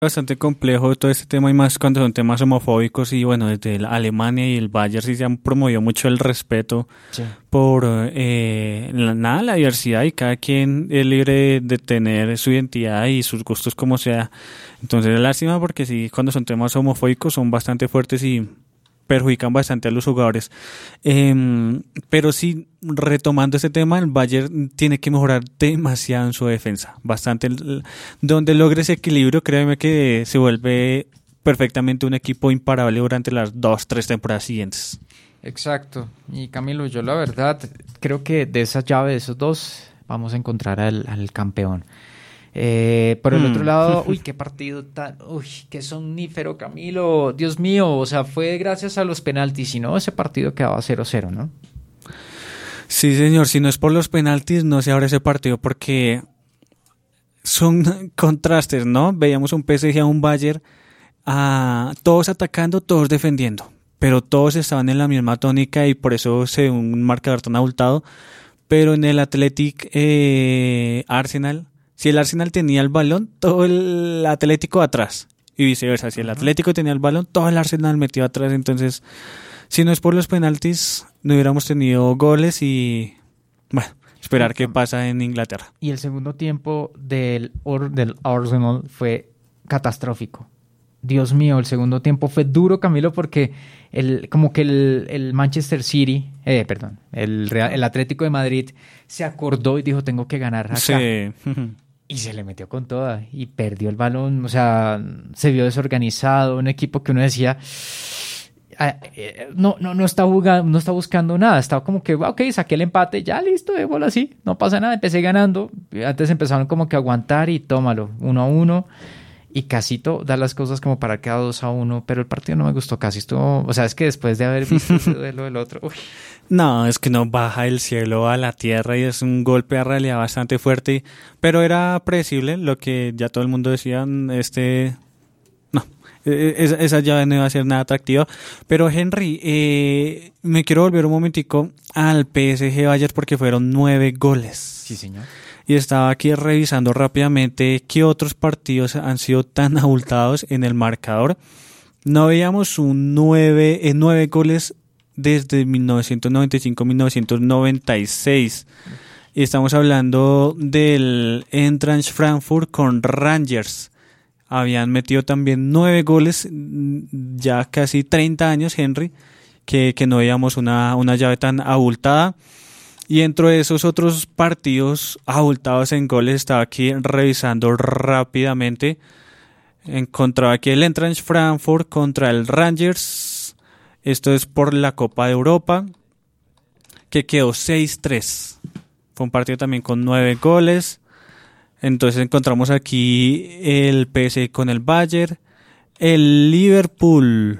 Bastante complejo todo este tema y más cuando son temas homofóbicos y bueno, desde Alemania y el Bayern sí se han promovido mucho el respeto Sí. por la diversidad y cada quien es libre de tener su identidad y sus gustos como sea. Entonces es lástima porque sí, cuando son temas homofóbicos son bastante fuertes y perjudican bastante a los jugadores. Pero sí, retomando este tema, el Bayern tiene que mejorar demasiado en su defensa. Bastante. Donde logre ese equilibrio, créeme que se vuelve perfectamente un equipo imparable durante las 2-3 temporadas siguientes. Exacto. Y Camilo, yo la verdad creo que de esa llave, de esos dos, vamos a encontrar al campeón. Por el otro lado, uy, qué partido tan, uy, qué somnífero, Camilo, Dios mío, o sea, fue gracias a los penaltis, si no, ese partido quedaba 0-0, ¿no? Sí, señor, si no es por los penaltis, no se abre ese partido porque son contrastes, ¿no? Veíamos un PSG a un Bayern, todos atacando, todos defendiendo, pero todos estaban en la misma tónica y por eso se ve un marcador tan abultado. Pero en el Athletic Arsenal, si el Arsenal tenía el balón, todo el Atlético atrás. Y viceversa, si el Atlético tenía el balón, todo el Arsenal metió atrás. Entonces, si no es por los penaltis, no hubiéramos tenido goles y, bueno, esperar qué pasa en Inglaterra. Y el segundo tiempo del Arsenal fue catastrófico. Dios mío, el segundo tiempo fue duro, Camilo, porque como que el Manchester City, el Atlético de Madrid se acordó y dijo, tengo que ganar acá. Sí. Y se le metió con toda y perdió el balón, o sea, se vio desorganizado, un equipo que uno decía, no está buscando nada, estaba como que, ok, saqué el empate, ya listo, déjalo así, no pasa nada, empecé ganando, antes empezaron como que a aguantar y tómalo, 1-1. Y Casito da las cosas como para quedar 2-1, pero el partido no me gustó casi. Estuvo, o sea, es que después de haber visto ese duelo del otro, uy. No, es que no baja del cielo a la tierra y es un golpe a realidad bastante fuerte, pero era predecible, lo que ya todo el mundo decía, no, esa llave no iba a ser nada atractiva. Pero Henry, me quiero volver un momentico al PSG Bayern porque fueron 9 goles. Sí, señor. Y estaba aquí revisando rápidamente qué otros partidos han sido tan abultados en el marcador. No veíamos un 9 goles desde 1995-1996. Y estamos hablando del Eintracht Frankfurt con Rangers. Habían metido también 9 goles, ya casi 30 años, Henry, que no veíamos una llave tan abultada. Y dentro de esos otros partidos abultados en goles, estaba aquí revisando rápidamente. Encontraba aquí el Eintracht Frankfurt contra el Rangers. Esto es por la Copa de Europa, que quedó 6-3. Fue un partido también con 9 goles. Entonces encontramos aquí el PSG con el Bayern. El Liverpool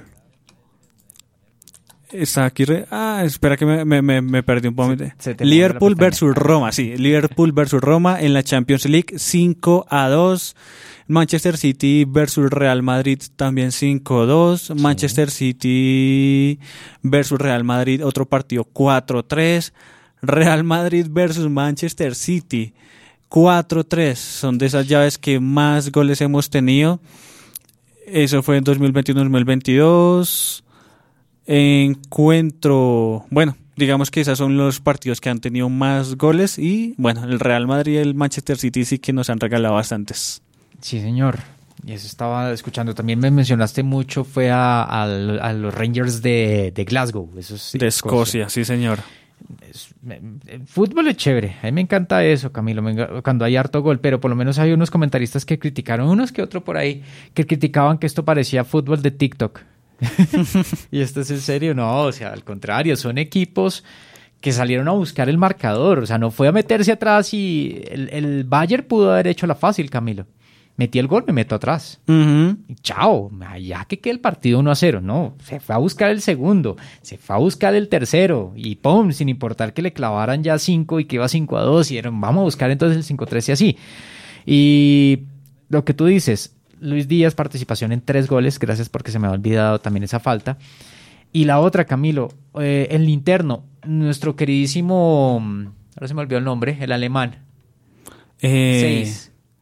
está aquí. Espera que me perdí un poco. Liverpool versus Roma, sí. Liverpool versus Roma en la Champions League 5-2. Manchester City versus Real Madrid también 5-2. Sí. Manchester City versus Real Madrid, otro partido 4-3. Real Madrid versus Manchester City 4-3. Son de esas llaves que más goles hemos tenido. Eso fue en 2021-2022. Encuentro, bueno, digamos que esos son los partidos que han tenido más goles y bueno, el Real Madrid y el Manchester City sí que nos han regalado bastantes. Sí, señor. Y eso estaba escuchando. También me mencionaste mucho, fue a los Rangers de Glasgow. Eso es de Escocia, sí, señor. Fútbol es chévere, a mí me encanta eso, Camilo, cuando hay harto gol, pero por lo menos hay unos comentaristas que criticaron, unos que otro por ahí, que criticaban que esto parecía fútbol de TikTok. ¿Y esto es en serio? No, o sea, al contrario, son equipos que salieron a buscar el marcador, o sea, no fue a meterse atrás y el Bayern pudo haber hecho la fácil, Camilo. Metí el gol, me meto atrás. Y chao, ya que quede el partido 1-0. No, se fue a buscar el segundo, se fue a buscar el tercero y ¡pum! Sin importar que le clavaran ya 5 y que iba 5-2 y dijeron, vamos a buscar entonces el 5-3 y así. Y lo que tú dices, Luis Díaz, participación en 3 goles, gracias porque se me ha olvidado también esa falta. Y la otra, Camilo, el interno, nuestro queridísimo, ahora se me olvidó el nombre, el alemán. 6.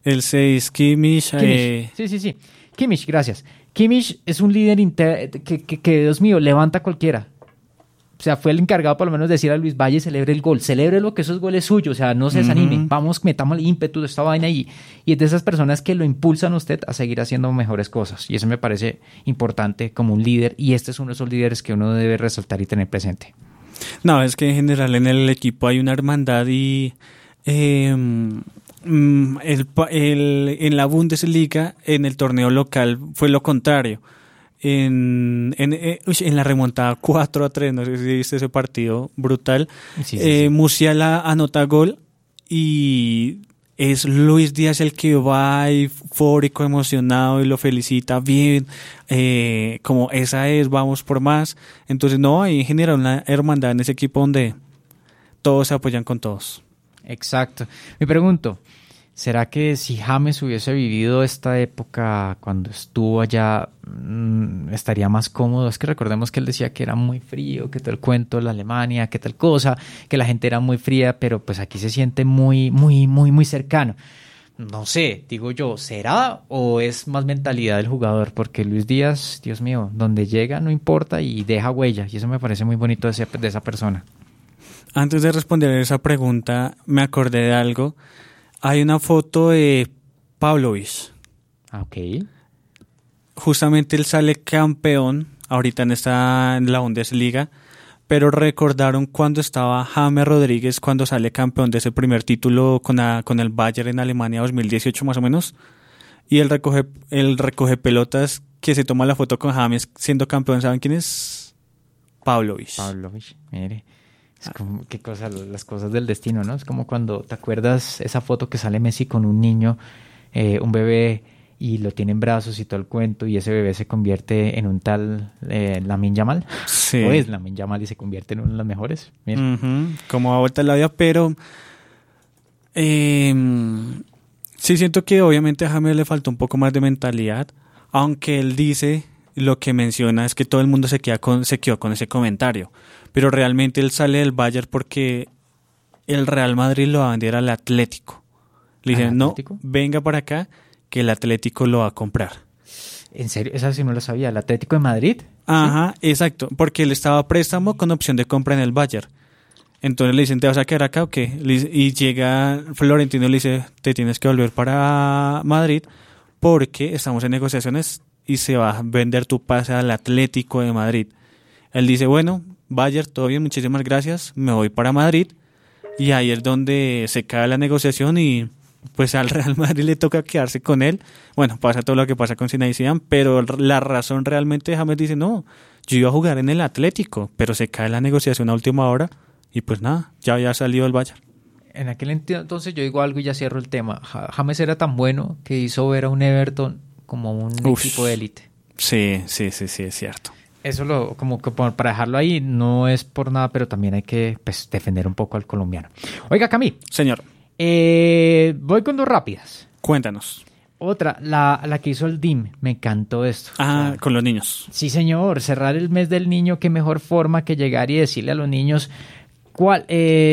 El 6, Kimmich. Sí. Kimmich, gracias. Kimmich es un líder que, Dios mío, levanta a cualquiera. O sea, fue el encargado por lo menos de decir a Luis Valle, celebre el gol, celebre lo que esos goles suyos, o sea, no se desanime, vamos, metamos el ímpetu de esta vaina y es de esas personas que lo impulsan a usted a seguir haciendo mejores cosas. Y eso me parece importante como un líder, y este es uno de esos líderes que uno debe resaltar y tener presente. No, es que en general en el equipo hay una hermandad y en la Bundesliga, en el torneo local, fue lo contrario. En la remontada 4-3, no sé si viste ese partido brutal, sí. Musiala anota gol y es Luis Díaz el que va eufórico, emocionado y lo felicita bien, como esa es, vamos por más. Entonces no, hay en general una hermandad en ese equipo donde todos se apoyan con todos. Exacto. Me pregunto, ¿será que si James hubiese vivido esta época cuando estuvo allá, estaría más cómodo? Es que recordemos que él decía que era muy frío, que todo el cuento de la Alemania, que tal cosa, que la gente era muy fría, pero pues aquí se siente muy, muy, muy, muy cercano. No sé, digo yo, ¿será o es más mentalidad del jugador? Porque Luis Díaz, Dios mío, donde llega no importa y deja huella, y eso me parece muy bonito de esa persona. Antes de responder a esa pregunta, me acordé de algo. Hay una foto de Pavlovich. Ok. Justamente él sale campeón, ahorita en la Bundesliga, pero recordaron cuando estaba James Rodríguez, cuando sale campeón de ese primer título con el Bayern en Alemania 2018 más o menos, y él recoge pelotas que se toma la foto con James siendo campeón. ¿Saben quién es? Pavlovich, mire. Es como las cosas del destino, ¿no? Es como cuando te acuerdas esa foto que sale Messi con un niño, un bebé, y lo tiene en brazos y todo el cuento, y ese bebé se convierte en un tal Lamine Yamal. Sí. O es Lamine Yamal y se convierte en uno de los mejores. Como a vuelta de la vida, pero sí siento que obviamente a James le faltó un poco más de mentalidad, aunque él dice, lo que menciona es que todo el mundo se quedó con ese comentario. Pero realmente él sale del Bayern porque el Real Madrid lo va a vender al Atlético. Le dicen, no, venga para acá, que el Atlético lo va a comprar. ¿En serio? Esa sí no lo sabía. ¿El Atlético de Madrid? Ajá, ¿sí? Exacto, porque él estaba a préstamo con opción de compra en el Bayern. Entonces le dicen, ¿te vas a quedar acá o qué? Y llega Florentino y le dice, te tienes que volver para Madrid porque estamos en negociaciones y se va a vender tu pase al Atlético de Madrid. Él dice, bueno, Bayern, todo bien, muchísimas gracias, me voy para Madrid, y ahí es donde se cae la negociación y pues al Real Madrid le toca quedarse con él. Bueno, pasa todo lo que pasa con Zinedine Zidane, pero la razón realmente James dice, no, yo iba a jugar en el Atlético, pero se cae la negociación a última hora y pues nada, ya había salido el Bayern. En aquel entonces yo digo algo y ya cierro el tema. James era tan bueno que hizo ver a un Everton como un equipo de élite. Sí, es cierto. Eso como que para dejarlo ahí no es por nada, pero también hay que defender un poco al colombiano. Oiga, Camí. Señor. Voy con dos rápidas. Cuéntanos. Otra, la que hizo el DIM. Me encantó esto. Con los niños. Sí, señor. Cerrar el mes del niño, qué mejor forma que llegar y decirle a los niños a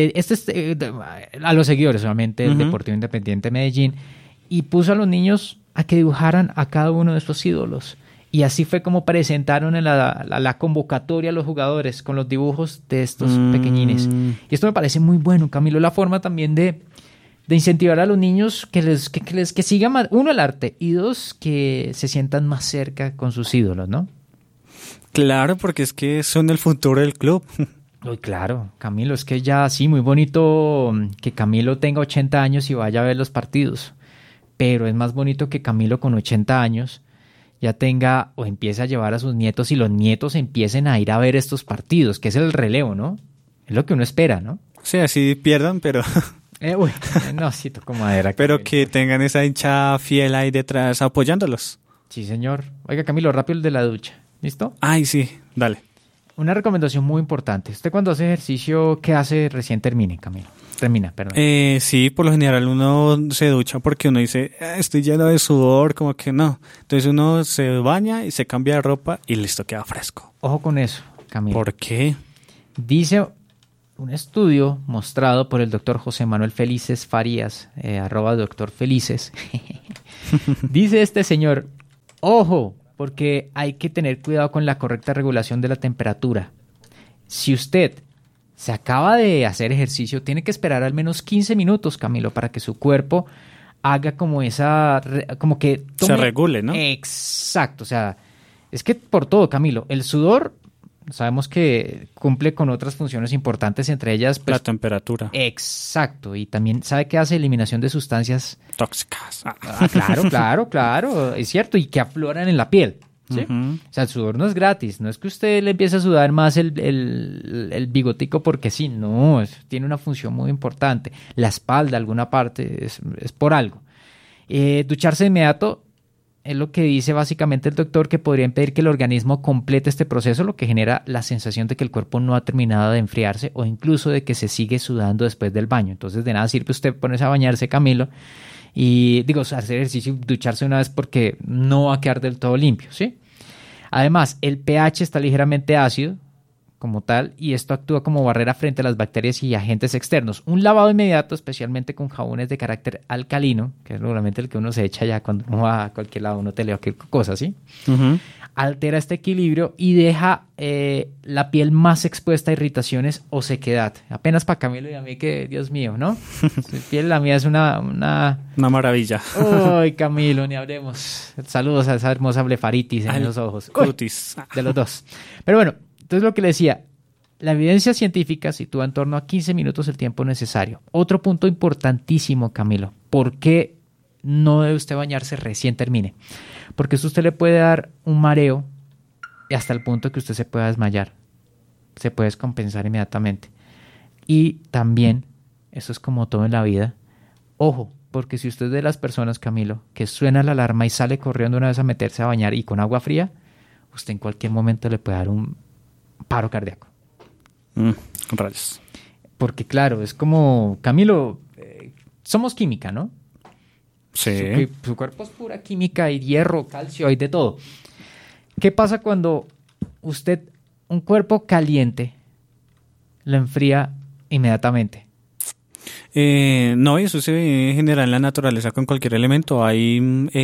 los seguidores, obviamente, del Deportivo Independiente de Medellín, y puso a los niños a que dibujaran a cada uno de estos ídolos. Y así fue como presentaron en la convocatoria a los jugadores con los dibujos de estos pequeñines. Y esto me parece muy bueno, Camilo, la forma también de incentivar a los niños que sigan, uno, el arte, y dos, que se sientan más cerca con sus ídolos, ¿no? Claro, porque es que son el futuro del club. Uy, claro, Camilo, es que ya sí, muy bonito que Camilo tenga 80 años y vaya a ver los partidos. Pero es más bonito que Camilo con 80 años ya tenga o empiece a llevar a sus nietos y los nietos empiecen a ir a ver estos partidos, que es el relevo, ¿no? Es lo que uno espera, ¿no? Sí, así pierdan, pero... no, sí, toco madera. Pero que tengan esa hinchada fiel ahí detrás apoyándolos. Sí, señor. Oiga, Camilo, rápido el de la ducha. ¿Listo? Ay, sí, dale. Una recomendación muy importante. ¿Usted cuando hace ejercicio, qué hace recién termine, Camilo? Perdón. Sí, por lo general uno se ducha porque uno dice, estoy lleno de sudor, como que no. Entonces uno se baña y se cambia de ropa y listo, queda fresco. Ojo con eso, Camilo. ¿Por qué? Dice un estudio mostrado por el doctor José Manuel Felices Farías, @doctor Felices, dice este señor, ojo, porque hay que tener cuidado con la correcta regulación de la temperatura. Si usted se acaba de hacer ejercicio, tiene que esperar al menos 15 minutos, Camilo, para que su cuerpo haga como como que tome... Se regule, ¿no? Exacto, o sea, es que por todo, Camilo, el sudor sabemos que cumple con otras funciones importantes, entre ellas... pues, la temperatura. Exacto, y también sabe que hace eliminación de sustancias... tóxicas. Claro, es cierto, y que afloran en la piel. ¿Sí? Uh-huh. O sea, el sudor no es gratis, no es que usted le empiece a sudar más el bigotico porque sí, no, tiene una función muy importante. La espalda, alguna parte, es por algo. Ducharse de inmediato es lo que dice básicamente el doctor, que podría impedir que el organismo complete este proceso, lo que genera la sensación de que el cuerpo no ha terminado de enfriarse o incluso de que se sigue sudando después del baño. Entonces de nada sirve usted ponerse a bañarse, Camilo, y digo, hacer ejercicio y ducharse una vez porque no va a quedar del todo limpio, ¿sí? Además, el pH está ligeramente ácido como tal y esto actúa como barrera frente a las bacterias y agentes externos. Un lavado inmediato, especialmente con jabones de carácter alcalino, que es normalmente el que uno se echa ya cuando uno va a cualquier lado, uno te lea cualquier cosa, ¿sí? Uh-huh. Altera este equilibrio y deja la piel más expuesta a irritaciones o sequedad. Apenas para Camilo y a mí que, Dios mío, ¿no? Su piel, la mía es una maravilla. Uy, Camilo, ni hablemos. Saludos a esa hermosa blefaritis en los ojos. Cutis. De los dos. Pero bueno, entonces lo que le decía, la evidencia científica sitúa en torno a 15 minutos el tiempo necesario. Otro punto importantísimo, Camilo. ¿Por qué no debe usted bañarse recién termine? Porque eso usted le puede dar un mareo y hasta el punto que usted se pueda desmayar. Se puede descompensar inmediatamente. Y también, eso es como todo en la vida, ojo, porque si usted es de las personas, Camilo, que suena la alarma y sale corriendo una vez a meterse a bañar y con agua fría, usted en cualquier momento le puede dar un paro cardíaco. Rayos. Porque claro, es como, Camilo, somos química, ¿no? Sí. Su cuerpo es pura química, hay hierro, calcio, hay de todo. ¿Qué pasa cuando usted, un cuerpo caliente, lo enfría inmediatamente? No, y eso se genera en la naturaleza con cualquier elemento. Hay,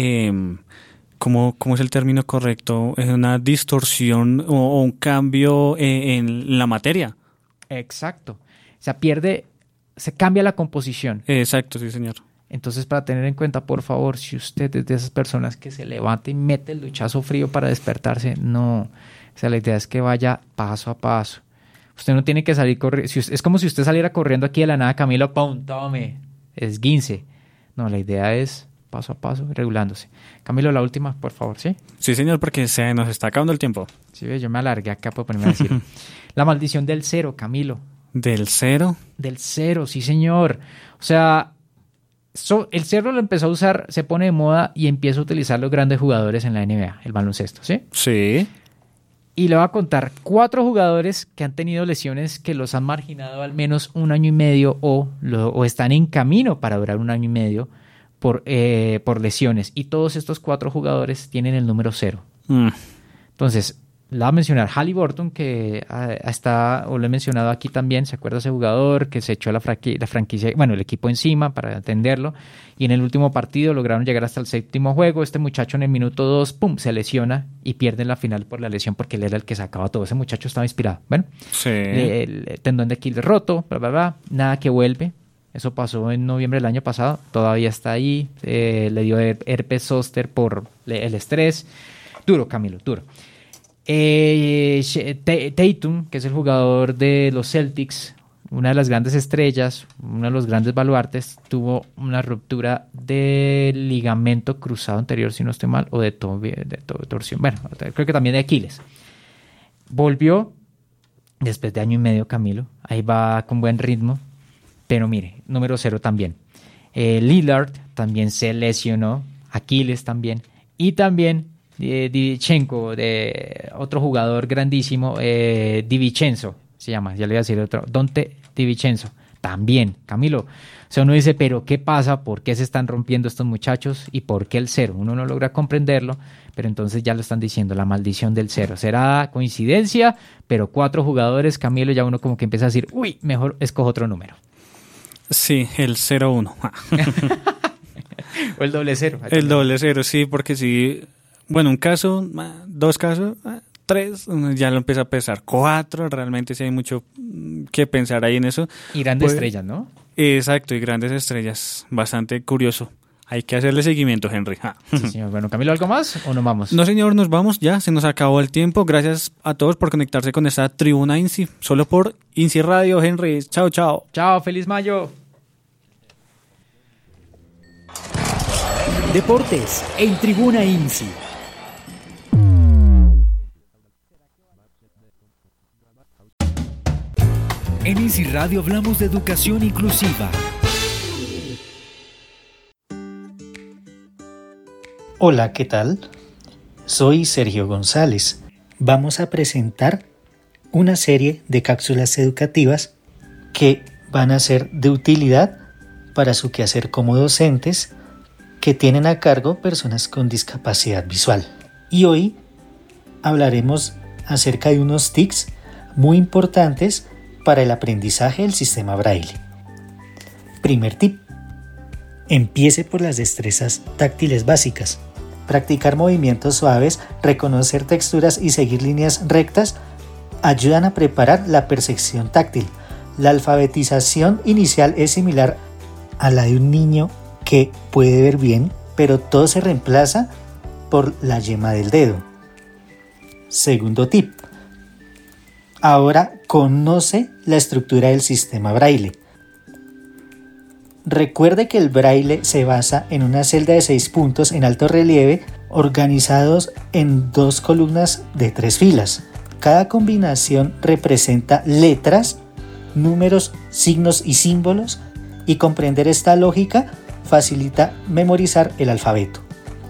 ¿cómo es el término correcto? Es una distorsión o un cambio en la materia. Exacto. O sea, se cambia la composición. Exacto, sí, señor. Entonces, para tener en cuenta, por favor, si usted es de esas personas que se levanta y mete el duchazo frío para despertarse, no. O sea, la idea es que vaya paso a paso. Usted no tiene que salir corriendo. Es como si usted saliera corriendo aquí de la nada, Camilo, ¡pum! Tome, esguince. No, la idea es paso a paso, regulándose. Camilo, la última, por favor, ¿sí? Sí, señor, porque se nos está acabando el tiempo. Sí, yo me alargué acá por ponerme a decir. La maldición del cero, Camilo. ¿Del cero? Del cero, sí, señor. O sea... el cero lo empezó a usar, se pone de moda y empieza a utilizar los grandes jugadores en la NBA, el baloncesto, ¿sí? Sí. Y le voy a contar 4 jugadores que han tenido lesiones que los han marginado al menos 1 año y medio o están en camino para durar 1 año y medio por lesiones. Y todos estos 4 jugadores tienen el número 0. Entonces, le voy a mencionar Haliburton, que lo he mencionado aquí también. ¿Se acuerda ese jugador que se echó la franquicia, bueno, el equipo encima para atenderlo? Y en el último partido lograron llegar hasta el 7º juego. Este muchacho en el minuto 2, ¡pum!, se lesiona y pierde la final por la lesión porque él era el que sacaba todo. Ese muchacho estaba inspirado. Bueno, sí. El tendón de Aquiles roto, nada que vuelve. Eso pasó en noviembre del año pasado. Todavía está ahí. Le dio herpes zóster por el estrés. Duro, Camilo, duro. Tatum, que es el jugador de los Celtics, una de las grandes estrellas, uno de los grandes baluartes, tuvo una ruptura del ligamento cruzado anterior, si no estoy mal, o de torsión. Bueno, creo que también de Aquiles. Volvió después de 1 año y medio, Camilo. Ahí va con buen ritmo. Pero mire, número 0 también. Lillard también se lesionó. Aquiles también. Y también Divichenko, de otro jugador grandísimo, Divincenzo se llama, ya le voy a decir otro, Donte Divincenzo, también, Camilo. O sea, uno dice, pero ¿qué pasa? ¿Por qué se están rompiendo estos muchachos? ¿Y por qué el 0? Uno no logra comprenderlo, pero entonces ya lo están diciendo, la maldición del 0. Será coincidencia, pero 4 jugadores, Camilo, ya uno como que empieza a decir, uy, mejor escojo otro número. Sí, el 0-1. O el doble 0. El doble 0, sí, porque sí, bueno, un caso, 2 casos, 3, ya lo empieza a pesar. 4, realmente sí hay mucho que pensar ahí en eso. Y grandes estrellas, ¿no? Exacto, y grandes estrellas. Bastante curioso. Hay que hacerle seguimiento, Henry. Sí, señor. Bueno, Camilo, ¿algo más o nos vamos? No, señor, nos vamos ya. Se nos acabó el tiempo. Gracias a todos por conectarse con esta Tribuna INSI. Solo por INSI Radio, Henry. Chao, chao. Chao, feliz mayo. Deportes en Tribuna INSI. En INSI Radio hablamos de educación inclusiva. Hola, ¿qué tal? Soy Sergio González. Vamos a presentar una serie de cápsulas educativas que van a ser de utilidad para su quehacer como docentes que tienen a cargo personas con discapacidad visual. Y hoy hablaremos acerca de unos tips muy importantes para el aprendizaje del sistema Braille. Primer tip: empiece por las destrezas táctiles básicas. Practicar movimientos suaves, reconocer texturas y seguir líneas rectas ayudan a preparar la percepción táctil. La alfabetización inicial es similar a la de un niño que puede ver bien, pero todo se reemplaza por la yema del dedo. Segundo tip: ahora conoce la estructura del sistema Braille. Recuerde que el Braille se basa en una celda de 6 puntos en alto relieve organizados en 2 columnas de 3 filas. Cada combinación representa letras, números, signos y símbolos, y comprender esta lógica facilita memorizar el alfabeto.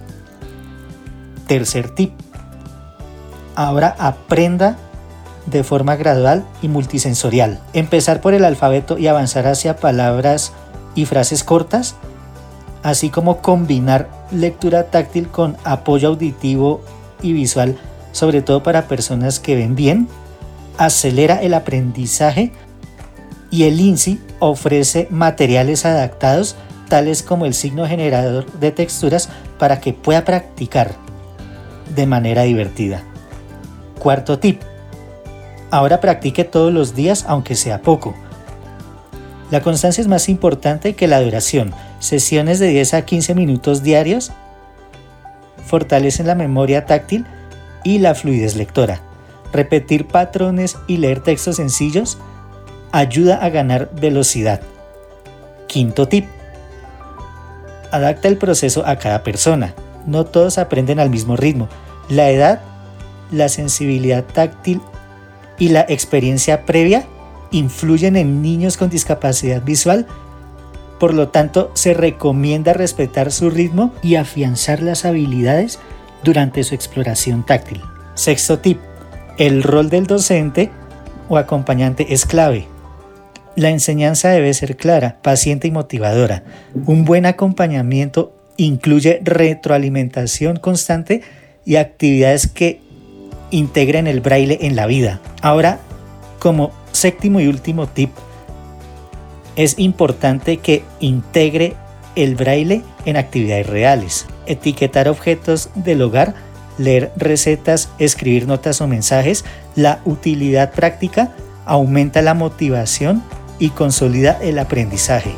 Tercer tip: ahora aprenda de forma gradual y multisensorial. Empezar por el alfabeto y avanzar hacia palabras y frases cortas, así como combinar lectura táctil con apoyo auditivo y visual, sobre todo para personas que ven bien, acelera el aprendizaje, y el INSI ofrece materiales adaptados tales como el signo generador de texturas para que pueda practicar de manera divertida. Cuarto tip: ahora practique todos los días aunque sea poco. La constancia es más importante que la duración. Sesiones de 10 a 15 minutos diarios fortalecen la memoria táctil y la fluidez lectora. Repetir patrones y leer textos sencillos ayuda a ganar velocidad. Quinto tip: adapta el proceso a cada persona. No todos aprenden al mismo ritmo. La edad, la sensibilidad táctil y la experiencia previa influyen en niños con discapacidad visual. Por lo tanto, se recomienda respetar su ritmo y afianzar las habilidades durante su exploración táctil. Sexto tip: el rol del docente o acompañante es clave. La enseñanza debe ser clara, paciente y motivadora. Un buen acompañamiento incluye retroalimentación constante y actividades que integren el Braille en la vida. Ahora, como séptimo y último tip, es importante que integre el Braille en actividades reales. Etiquetar objetos del hogar, leer recetas, escribir notas o mensajes. La utilidad práctica aumenta la motivación y consolida el aprendizaje.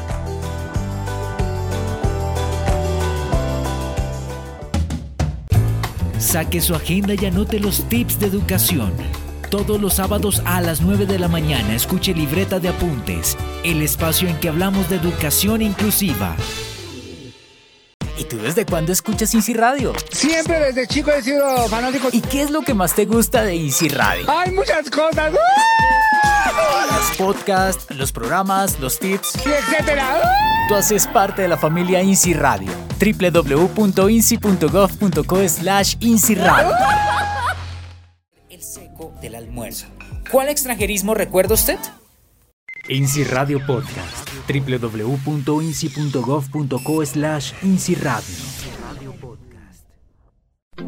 Saque su agenda y anote los tips de educación. Todos los sábados a las 9 de la mañana escuche Libreta de Apuntes, el espacio en que hablamos de educación inclusiva. ¿Y tú desde cuándo escuchas INSI Radio? Siempre desde chico he sido fanático. ¿Y qué es lo que más te gusta de INSI Radio? ¡Hay muchas cosas! Los podcasts, los programas, los tips, y etcétera. Tú haces parte de la familia INSI Radio. www.insi.gov.co/INSI Radio. El seco del almuerzo. ¿Cuál extranjerismo recuerda usted? INSI Radio Podcast. www.insi.gov.co/INSI Radio.